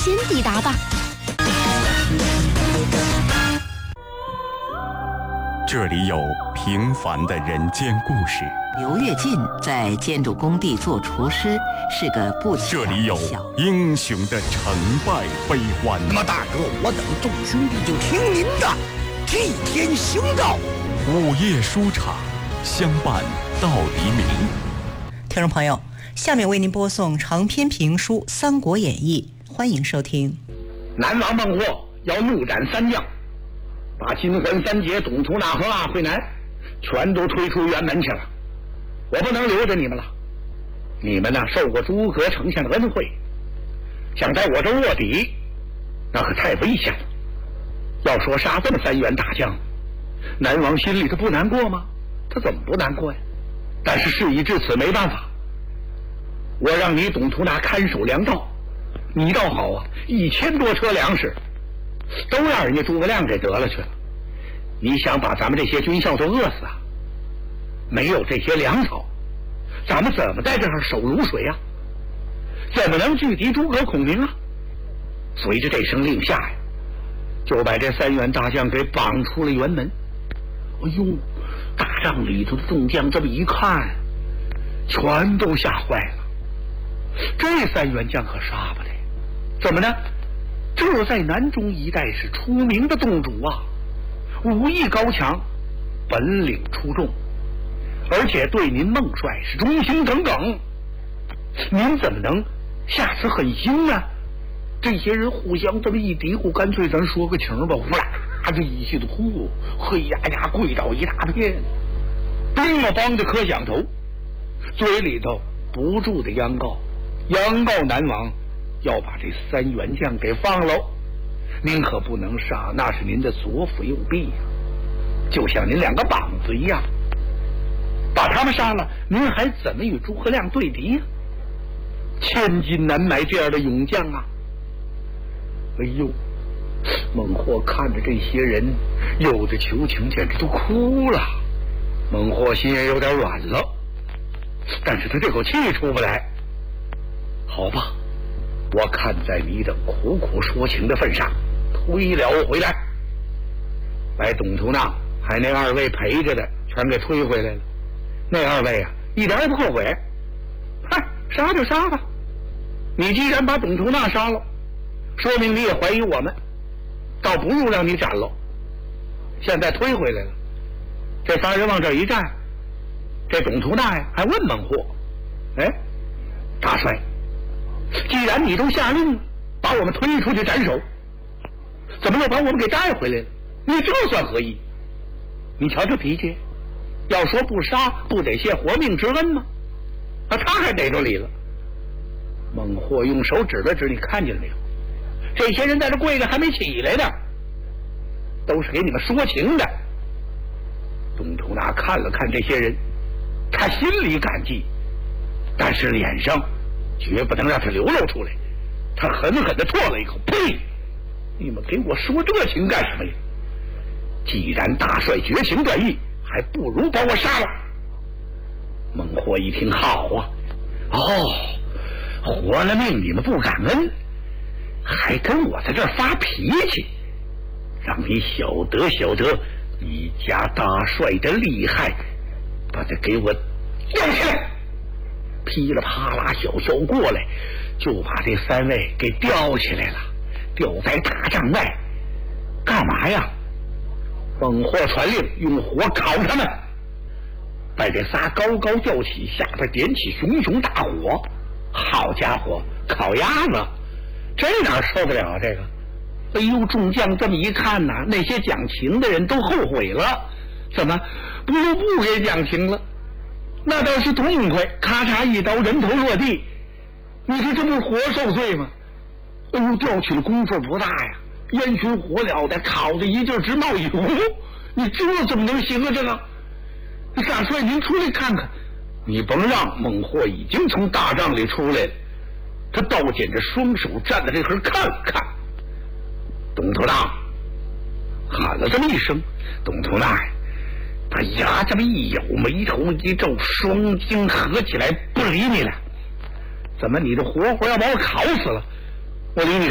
先抵达吧。 这里有平凡的人间故事。 刘跃进在建筑工地做厨师，是个不起眼的这里有英雄的成败悲欢。 那么大哥，我等众兄弟就听您的，替天行道。 午夜书场，相伴到黎明。 听众朋友，下面为您播送长篇评书《三国演义》，欢迎收听。 南王孟获要怒斩三将，把金环、三杰、董图纳和阿慧南全都推出辕门去了。我不能留着你们了，你们呢受过诸葛丞相的恩惠，想在我这卧底，那可太危险了。要说杀这么三员大将，南王心里他不难过吗？他怎么不难过呀？但是事已至此，没办法。我让你董图纳看守粮道，你倒好啊，1000多车粮食都让人家诸葛亮给得了去了。你想把咱们这些军校都饿死啊？没有这些粮草，咱们怎么在这儿守卤水啊？怎么能拒敌诸葛孔明啊？随着这声令下呀，就把这三员大将给绑出了辕门。哎呦，大帐里头的众将这么一看，全都吓坏了。这三员将可杀不得，怎么呢？这在南中一带是出名的洞主啊，武艺高强，本领出众，而且对您孟帅是忠心耿耿，您怎么能下此狠心呢？这些人互相这么一嘀咕，干脆咱说个情吧，呼啦这一气的呼，黑压压跪倒一大片，兵了帮着磕响头，嘴里头不住的央告南王要把这三员将给放喽，您可不能杀，那是您的左辅右弼呀，就像您两个膀子一样，把他们杀了，您还怎么与诸葛亮对敌呀？千金难买这样的勇将啊！哎呦，孟获看着这些人，有的求情简直都哭了。孟获心也有点软了，但是他这口气出不来。好吧，我看在你等苦苦说情的份上，推了回来，把董图纳还那2位陪着的全给推回来了。那2位啊，一点也不后悔。嗨，杀就杀吧，你既然把董图纳杀了，说明你也怀疑我们，倒不如让你斩了。现在推回来了，这仨人往这一站，这董图纳呀还问孟获：哎，大帅，既然你都下令把我们推出去斩首，怎么又把我们给带回来了？你这算何意？你瞧这脾气，要说不杀不得谢活命之恩吗？啊，他还逮着理了。孟获用手指了指，你看见了没有？这些人在这跪着还没起来呢，都是给你们说情的。董图纳看了看这些人，他心里感激，但是脸上绝不能让他流露出来。他狠狠地唾了一口，呸！你们给我说这情干什么呀？既然大帅绝情断义，还不如把我杀了。孟获一听，好啊，活了命你们不感恩，还跟我在这儿发脾气，让你晓得你家大帅的厉害，把他给我吊起来。噼里啪啦小校过来，就把这3位给吊起来了，吊在大帐外。干嘛呀？孟获传令用火烤他们，把这仨高高吊起，下边点起熊熊大火。好家伙，烤鸭子，这哪受得了这个？哎呦，众将这么一看呐，那些讲情的人都后悔了，怎么不如不给讲情了？那倒是痛快，咔嚓一刀，人头落地。你说这不是活受罪吗？哎呦，吊起的功夫不大呀，烟熏火燎的，烤的一劲直冒油，你这怎么能行啊？这个，大帅您出来看看。你甭让，孟获已经从大帐里出来了，他倒剪着双手站在这块看看。董图纳喊了这么一声，董图纳他牙这么一咬，眉头一皱，双睛合起来，不理你了。怎么你这活活要把我烤死了？我理你